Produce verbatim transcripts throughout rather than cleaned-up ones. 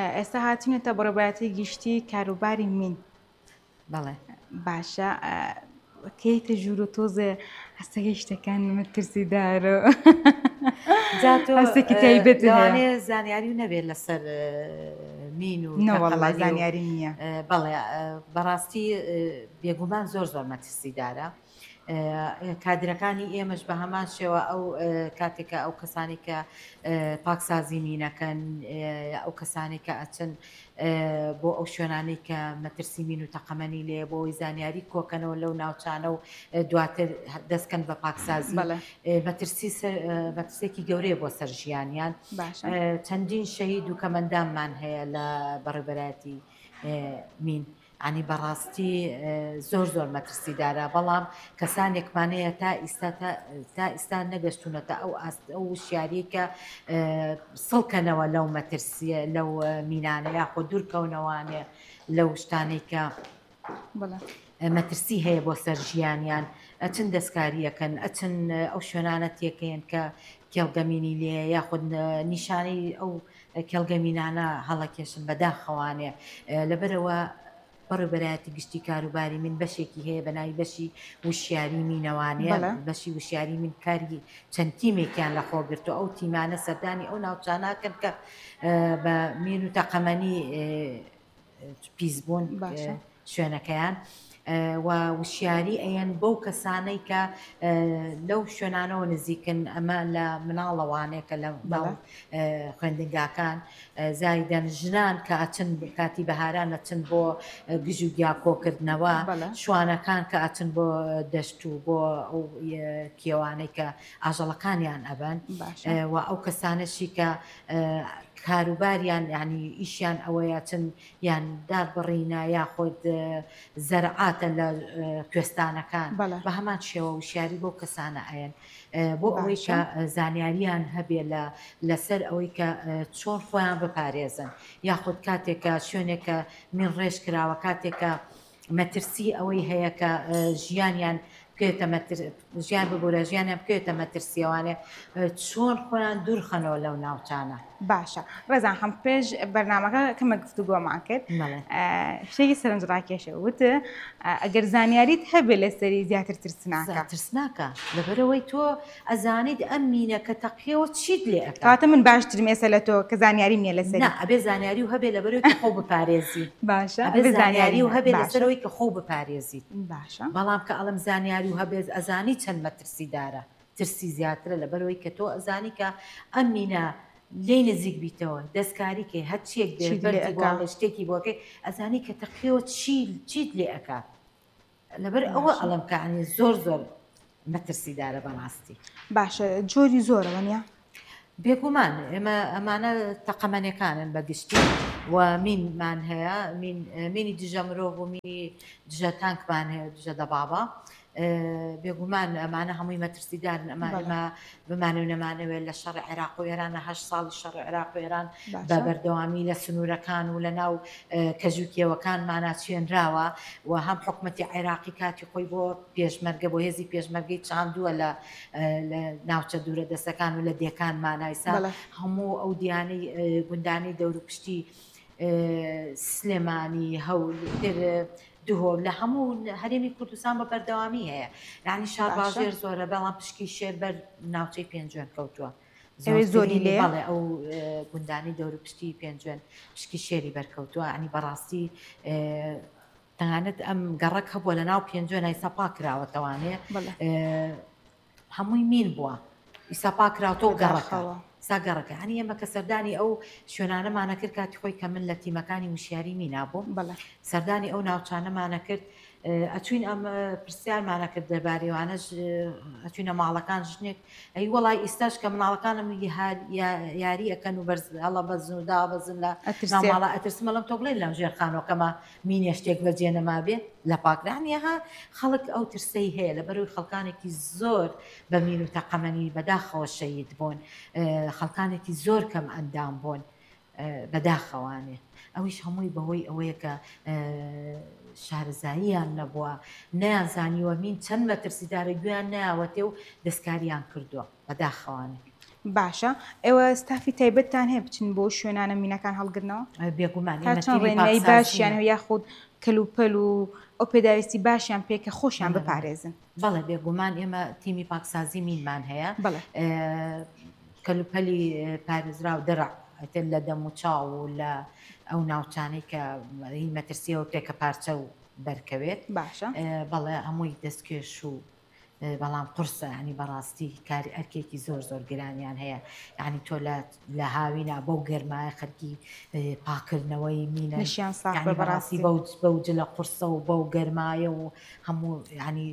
ئێستا هاتوونێتە بەڕێبەتی گشتی کاروباری مین بەڵێ باشە کەیتە ژوور و تۆزێ هەستەکەی شتەکان مەترسیدارە هەستێکی تایبەت لەوانێ زانیاری و نەبێت لەسەر مین و نەوەڵڵا زانیاری نییە بەڵێ بەڕاستی بێگومان زۆر زۆر مەترسیدارە کادرەکانی ئێمەش بە هەمان شێوە ئەو کاتێکە ئەو کەسانی کە پاکسازی مینەکەن ئەو کەسانی کە ئەچن بۆ ئەو شوێنانی کە مەترسی مین و تەقەمەنی لێ بۆی زانیاری کۆکەنەوە لەو ناوچانە و دواتر دەستکەن بە پاکسازی مەترسێکی گەورەیە بۆ سەر ژیانیان چەندین شەهید و کەمەندانمان هەیە لە بەڕێبەرەتی مین ینی بەڕاستی زۆر زۆر مەترسیدارە بەڵام کەسانێکمانەیە تا ئیستا تا ئیستا نەگەشتونەتە ئەو ئەو وشیاری کە سڵکەنەوە لەو مەترسیە لەو مینانە یاخۆ دوورکەونەوانێ لەو شتانەی کە مەترسی هەیە بۆ سەر ژیانیان ئەچن دەستکاریەکەن ئەچن ئەو شوێنانە تێکەیەن کە کێڵگەمینی لێ یاخود نیشانەی ئەو کێڵگەمینانە هەڵەکێشن بەداخەوانێ لەبەرەوە بەڕێبەرایەتی گشتی کاروباری من بەشێکی هەیە بە ناوی بەشی وشیاری مینەوانەیە بەشی وشیاری من کاری چەند تیمێکیان لە خۆگرتو ئەو تیمانە سەردانی ئەو ناوچاناکەن کە بە مین و تەقەمەنی پیسبوون شوێنەکەیان و وشیاری ئەیەن بەو کەسانەی کە لەو شوێنانەوە نزیکن ئەمە لە مناڵەوانێکە لە خوێندنگاکان زایدەن ژنان کە ئەچن کاتی بەهاران ئەچن بۆ گژ و گیاکۆکردنەوە شوانەکان کە ئەچن بۆ دەشت و بۆ ئەو کێوانەی کە ئاژەڵەکانیان ئەبن و ئەو کەسانەشی کە کاروباریان ینی ئیشیان ئەوەیە چەند یان دابڕینە یاخۆت زەرعاتە لە کوێستانەکان بە هەمان شێوە وشیاری بۆ کەسانە ئەیەن بۆ ئەوەی کە زانیاریان هەبێ لەسەر ئەوەی کە چۆن خۆیان بپارێزن یاخود کاتێکە شوێنێکە من ڕێژ کراوە کاتێکە مەترسی ئەوەی هەیە کە ژیانیان ژیان ببوورە ژیانیان بکوێتە مەترسیەوانێ چۆن خۆیان دوورخەنەوە لەو ناوچانە باشە ڕێزان هەم پێش بەرنامەکە کەمە گفتوگۆمان کرد شتێکی سەرنجڕاکێشە وتە ئەگەر زانیاریت هەبێ لەسەری زیاتر ترسناکە ترسناکە لەبەرەوەی تۆ ئەزانیت ئەم مینە کە تەقیەوە چیت لێ کاتە من باشتر مێسە لە تۆ کە زانیاری نییە لەسەر ئەبێ زانیاری و هەبێ لەبەرەوەی کە خۆ بپارێزی باشە ئەبێ زانیاری و هەبێ لەسەرەوەی کە خۆ بپارێزیت باشە بەڵام کە ئەڵم زانیاری و هەبێت ئەزانی چەند مەترسیدارە ترسی زیاترە لەبەرەوەی کە تۆ ئەزانی کە ئەم مینە لێ نزیک بیتەوە دەستکاری کە هەرچیەک دێ شتێکی بۆکەی ئەزانی کە تەقیەوە چیت لێ ئەکات لەبەر ئەوە ئەڵم کەعنی زۆر زۆر مەترسیدارە بەڕاستی باشە جۆری زۆرەوە نیە بێگومان ئێمە ئەمانە تەقەمەنەکانن بەگشتی و مینمان هەیە مینی دژە مرۆڤ و مینی دژە تانکمان هەیە دژە دەبابە بێگومان ئەمانە هەمووی مەترسیدارن ئەمە ئێمە بمانە و نەمانەوێت لە شەڕی عێراق و ئێرانە هەشت ساڵی شەڕی عێراق و ئێران بە بەردەوامی لە سنوورەکان و لە ناو کەژوکێوەکانمانە چێنراوە و هەم حکومەتی عێراقی کاتی خۆی بۆ پێشمەرگە بۆ هێزی پێشمەرگەی چاندووە لە ناوچە دوورە دەستەکان و لە دێکانمانایسا هەموو ئەو دیانەی گوندانەی دەوروپشتی سلێمانی هەول دوهۆ لە هەموو هەرێمی کوردستان بە بەردەوامی هەیە یعنی شارباژێر زۆرە بەڵام پشکی شێر بەر ناوچەی پێنجوێن کەوتووە زۆری لێ بەڵێ ئەو گوندانی دەوروپشتی پێنجوێن پشکی شێری بەرکەوتووە ینی بەڕاستی تەنانەت ئەم گەڕک هەبووە لە ناو پێنجوێن ئیساپا کراوەتەوانێ هەمووی مین بووە ئیساپا کراوتەوە گەڕەکەوە ساگەڕەکە هەنی ئێمە کە سەردانی ئەو شوێنانەمانە کرد کاتی خۆی کە من لە تیمەکانی وشیاری مینابووم سەردانی ئەو ناوچانەمانە کرد ئەچوین ئەم پرسیارمانە کرد دەربارەوانەش ئەچوینە ماڵەکان ژنێک ئەی وەڵای ئێستاش کە مناڵەکانم یاری ئەەکەن و هەڵە بەزن و دابەزن لە ماڵە ئەترسمەڵم تۆ بڵێن لەم ژێر خانۆکەمە مینێ شتێک بەجێ نەما بێت لە پاکرانیەها خەڵک ئەو ترسەی هەیە لەبەرەوەی خەڵکانێکی زۆر بە مین و تەقەمەنی بەداخەوە شەید بوون خەڵکانێکی زۆر کەم ئەندام بوون بەداخەوانێ ئەویش هەمووی بەهۆی ئەوەیە کە شارەزاییان نەبووە نەیانزانیوە مین چەند مەترسیدارە گویان ناوەتێ و دەستکاریان کردووە بەداخەوانێ باشە ئێوە ستافی تایبەتتان هەیە بچین بۆ شوێنانە مینەکان هەڵگرنەوە بێگومان تا چەند ڕێنمایی باشیان هەیە یاخود کەلوپەل و ئەو پێداویستی باشیان پێکە خۆشیان بپارێزن. بەڵێ بێگومان ئێمە تیمی پاکسازی مینمان هەیە کەلوپەلی پارێزرا و دەڕع لە دەم و چاو و لە ئەو ناوچانەی کە مەترسیەوە پێکە پارچە و دەرکەوێت باشە بەڵێ هەمووی دەستکێش و بەڵام قورسە ینی بەڕاستی کاری ئەرکێکی زۆر زۆر گرانیان هەیە یعنی تۆ لە هاوینا بەو گەرمایە خەرکی پاکردنەوەی مینەشیان بەڕاستی بەوج لە قورسە و بەو گەرمایە و هەموو ینی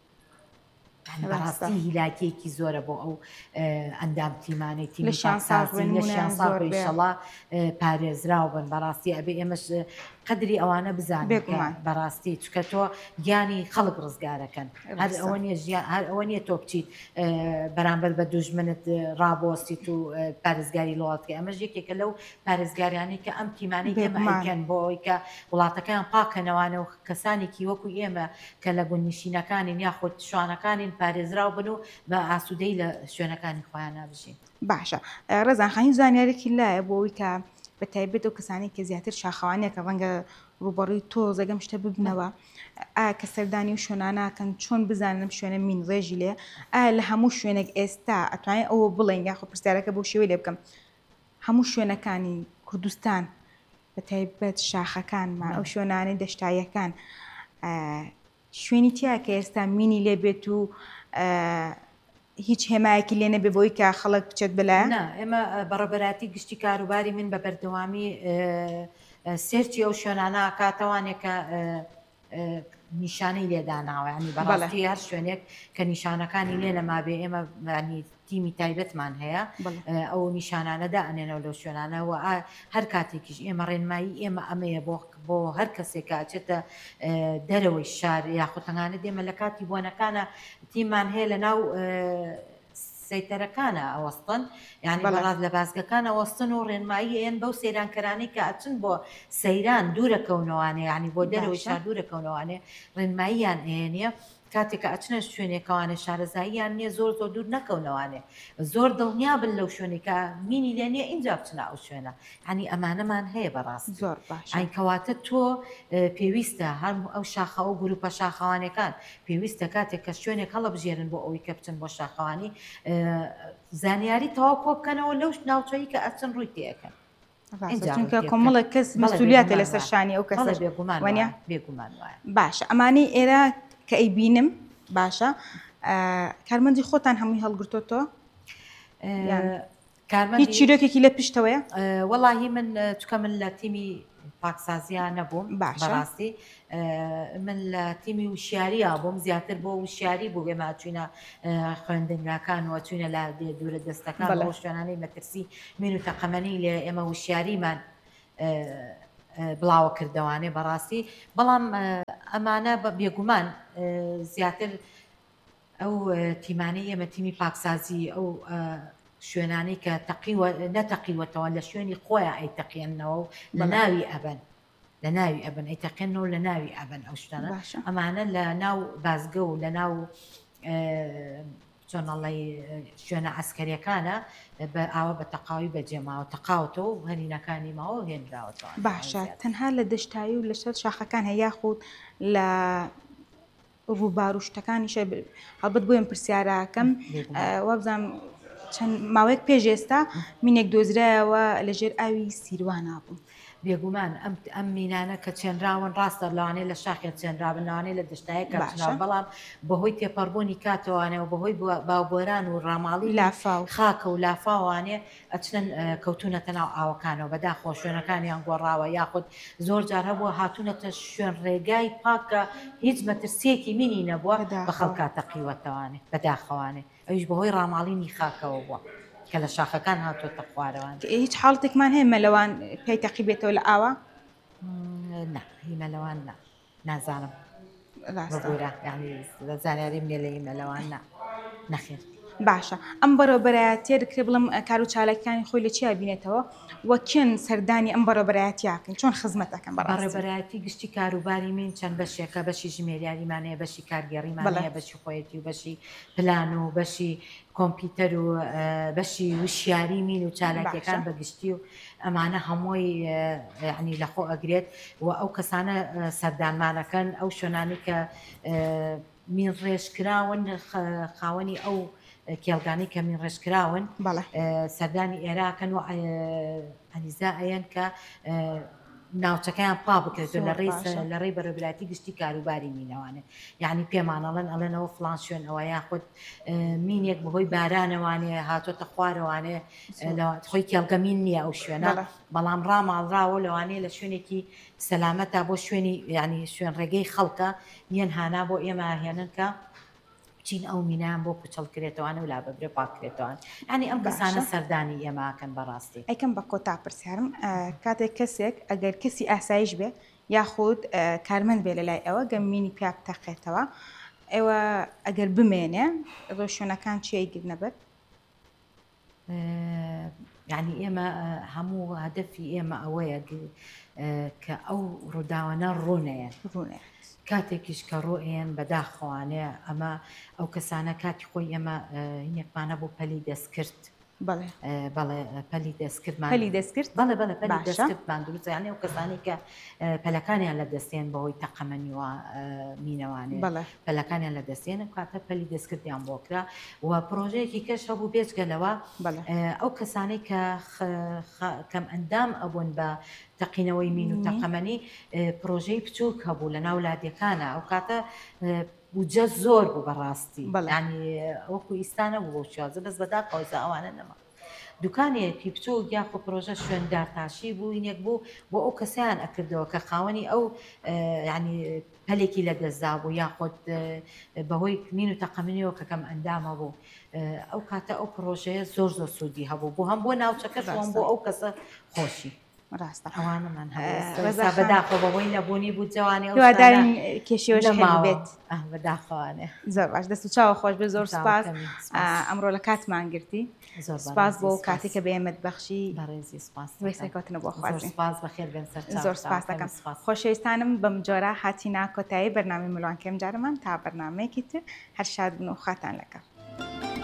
بەڕاستی هیلاکێکی زۆرە بۆ ئەو ئەندام تیمانەی تیمی پاکسازیشیان ساڵڵا پارێزراو بن بەڕاستی ئەبێ ئێمەش قدری ئەوانە بزانێت بەڕاستی چکە تۆ گیانی خەڵک ڕزگارەکەن هەر ئەوە نیە هەر ئەوە نییە تۆ بچیت بەرامبەر بە دوژمنت ڕابۆستیت و پارێزگاری وڵاتکە ئەمەش یەکێکە لەو پارێزگاریانی کە ئەم تیمانەی ئێمە ئەیکەن بۆ ئەوی کە وڵاتەکەیان پاکەنەوانە و کەسانێکی وەکو ئێمە کە لە گوننشینەکانین یاخود شوانەکانین پارێزراو بن و بە ئاسوودەی لە شوێنەکانی خۆیان نابژین. باشە ڕێزان خانی زانیارێکی لایە بۆ ئەوی کە بە تایبێت و کەسانی کە زیاتر شاخەوانەیە کە ڕەنگە ڕوبەڕووی تۆ زەگەم شتە ببنەوە ئایا کە سەردانی و شوێناناکەن چۆن بزانم شوێنە مین ڕێژی لێ ئایا لە هەموو شوێنێک ئێستا ئەتوانێت ئەوە بڵێن یاخۆ پرسیارەکە بۆ شێوەی لێ بکەم هەموو شوێنەکانی کوردستان بە تایبەت شاخەکانمان ئەو شوێنانەی دەشتاییەکان شوێنی تیا کە ئێستا مینی لێ بێت و هیچ هێمایەکی لێ نەبێ بۆی کە خەڵک بچێت بلە ئێمە بەڕێبەراتی گشتی کاروباری من بە بەردەوامی سێرچی ئەو شوێنانە کاتەوانێکە نیشانەی لێداناوە ینی بەڕاستی هەر شوێنێک کە نیشانەکانی لێ نەمابێ ئێمە تیمی تایبەتمان هەیە ئەو نیشانانەدا ئەنێنەوە لەو شوێنانەوە هەر کاتێکیش ئێمە ڕێنمایی ئێمە ئەمەیە بۆ هەر کەسێک ئاچێتە دەرەوەی شار یاخۆتەنگانە دێمە لە کاتی بۆنەکانە تیممان هەیە لە ناو سەیتەرەکانە ئەوەستن یعنی بەڵات لە بازگەکان ئەوەستن و ڕێنمایی ئێن بەو سەیرانکەرانەی کە ئەچن بۆ سەیران دوورەکەونەوانێ ینی بۆ دەرەوەی شار دوورەکەونەوانێ ڕێنماییان هێنیە کاتێکە ئەچنە شوێنێکەوانە شارەزاییان نییە زۆر زۆر دوور نەکەونەوانێ زۆر دڵنیا بن لەو شوێنێکە مینی لێ نییە اینجا بچنە ئەو شوێنە ینی ئەمانەمان هەیە بەڕاست زۆر باش ئەین کەواتە تۆ پێویستە هەر ئەو شاخە و گروپە شاخەوانەکان پێویستە کاتێک کە شوێنێک هەڵە بژێرن بۆ ئەوی کە بچن بۆ شاخەوانی زانیاری تەواو کۆ بکەنەوە لەو ناوچەیە کە ئەچن ڕووی تێەکەن چونکە کۆمەڵێک کەس مەسئولیاتە لەسەر شانی ئەو کەسە بێگومان بێگومان وایە باشە ئەمانەی ئێرە کە ئەیبینم باشە کارمەندی خۆتان هەمووی هەڵگرتۆتەوە هیچ چیرۆکێکی لە پشتەوەیە وەڵاهی من چکە من لە تیمی پاکسازیان نەبووم بەڕاستی من لە تیمی وشیاریە بووم زیاتر بۆ وشیاری بوو ئێمە چوینە خوێندنگاکان و چوینە لە دوورە دەستەکان بۆ شوێنانەی مەترسی مین و تەقەمەنی لێ ئێمە وشیاریمان بڵاوە کردوانێ بەڕاستی بەڵام ئەمانە بە بێگومان زیاتر ئەو تیمانەی ئێمە تیمی پاکسازی ئەو شوێنانەی کە نەتەقیوەتەوە لە شوێنی خۆیان ئەیتەقێنەوە و لە ناوی ئەبن لە ناوی ئەبن ئەیتەقێنەوە لە ناوی ئەبن ئەو شتانە ئەمانە لە ناو بازگە و لە ناو چۆنەڵی شوێنە عسکەریەکانە بە ئاوە بە تەقاوی بەجێماوە تەقاوتەوە و هەرینەکانی ماوە هێنراوەتەوە باشە تەنها لە دەشتایی و لەسەر شاخەکان هەیە خۆت لە ڕووبار و شتەکانیشە هەڵبەت بۆیم پرسیارەکەم وابزانم چەند ماوەیەک پێش ئێستا مینێک دۆزرایەوە لەژێر ئاوی سیروانە بوو بێگومان ئەم مینانە کە چێنراون ڕاستە لەوانەیە لە شاخێت چێنرابن لەوانەیە لە دەشتایە کەچناو بەڵام بەهۆی تێپەڕبوونی کاتەوانەوە بەهۆی باوبۆران و ڕاماڵی لافاو خاکە و لافاوانێ ئەچنن کەوتونەتە ناو ئاوەکانەوە بەداخۆ شوێنەکانیان گۆڕاوە یاخود زۆر جار هەبووە هاتوونەتە شوێن ڕێگای پاکە هیچ مەترسیەکی مینی نەبووە بە خەڵکا تەقیوەتەوانێ بەداخەوانێ ئەویش بەهۆی ڕاماڵینی خاکەوە بووە کە لە شاخەکان هاتوۆتە خوارەوان هیچ حاڵتێکمان هەیە مەلەوان پێی تەقیبێتەوە لە ئاوە هیمەلەوان نا نازانم بەبوورە یعنی زانیاریم لێ لە هیمەلەوان نا نەخێر باشە ئەم بەڕێوەبەرایەتیە دەکرێت بڵم کار و چالاکیەکانی خۆی لە چیا بینێتەوە وەکێن سەردانی ئەم بەڕێوەبەرایەتیاکەن چۆن خزمەتەکەن بەڕاستی بەڕێوەبەرایەتی گشتی کاروباری من چەند بەشێکە بەشی ژمێریاریمانەیە بەشی کارگەڕیمانەیە بەشی خۆیەتی و بەشی پلان و بەشی کۆمپیوتەر و بەشی وشیاری مین و چالاکیەکان بەگشتی و ئەمانە هەمووی ینی لەخۆ ئەگرێت و ئەو کەسانە سەردانمانەکەن ئەو شوێنانی کە مین ڕێژکراون خاوەنی ئەو کێڵگانی کە مین ڕێژکراون سەردانی ئێراکەن و ئەلیزا ئەیەن کە ناوچەکەیان پا بکرێت لە لە ڕێی بەڕێوەبەرایەتی گشتی کاروباری مینەوانێ یعنی پێمانەڵەن ئەڵێنەوە فلان شوێن ئەوە یاخود مینێک بەهۆی بارانەوانێ هاتۆتە خوارەوانێ خۆی کێڵگە مین نییە ئەو شوێنە بەڵام ڕاماڵراوە لەوانەیە لە شوێنێکی سەلامەتا بۆ شوێنی ینی شوێن ڕێگەی خەڵکە نیەن هانا بۆ ئێمە هێنن کە چین ئەو مینان بۆ پوچەڵکرێتەوەوانە و لا بەبرێ پاکرێتەوەن ینی ئەم کەسانە سەردانی ئێماکەن بەڕاستی ئەیکەم بە کۆتا پرسیارم کاتێک کەسێک ئەگەر کەسی ئاسایش بێ یاخود کارمەند بێ لە لای ئەوە گەمینی پیا بتەقێتەوە ئێوە ئەگەر بمێنێ ڕۆ شوێنەکان چیەیگر نەبێت یعنی ئێمە هەموو هەدەفی ئێمە ئەوەیە کە ئەو ڕووداوانە ڕوونەیە ڕوونێ کاتێکیش کە ڕۆئێن بەداخەوانەیە ئەمە ئەو کەسانە کاتی خۆی ئێمە هینێکمانە بۆ پەلی دەستکرد بەڵێ بەڵێ پەلی دەستکردمان پەلی دەستکرد بەڵێ بەڵێ پەلی دەستکردمان دروست یانی ئەو کەسانی کە پەلەکانیان لە دەستێن بەهۆی تەقەمەنی و مینەوانێ پەلەکانیان لە دەستێنە کاتە پەلی دەستکردیان بۆکرا و پرۆژەیەکی کەش هەبوو بێجگەلەوە ئەو کەسانەی کە کەم ئەندام ئەبوون بە تەقینەوەی مین و تەقەمەنی پرۆژەی بچووک هەبوو لە ناو ولاتیەکانە ئەو کاتە بودجە زۆر بوو بەڕاستی ینی وەکو ئیستانە بوو بۆ شازە بەس بەداقەوەیزە ئەوانە نەما دوکانێکی بچوو یاخۆ پرۆژە شوێندارتاشی بوو یینێک بوو بۆ ئەو کەسیان ئەکردەوە کە خاوەنی ئەو ینی پەلێکی لە دەستدا بوو یاخۆت بەهۆی مین و تەقەمەنیەوە کە کەم ئەندامە بوو ئەو کاتە ئەو پرۆژەیە زۆر زۆر سوودی هەبوو بۆ هەم بۆ ناوچەکەش بۆ ئەو کەسە خۆشی ڕاستە ئەوانەمان بەداخۆ بەبووی نەبوونی بوو جوانی دووادارین کێشیۆش بێت بەداخەوانێ زۆر باش دەست و چاوە خۆش بێ زۆر سپاس ئەمڕۆ لە کاتمان گرتی سپاس بۆ کاتی کە بێمت بەخشی بەڕێزی سپاس وێسەکەوتنە بۆ خوازی سپاس بەخێر بێن سەر زۆر سپاس دەکەم خۆشەویستانم بەم جۆرە هاتینا کۆتایی بەرنامەی ملوانکەم جارمان تا بەرنامەیەکی تر هەر شاد بن و خواتان لەگەڵ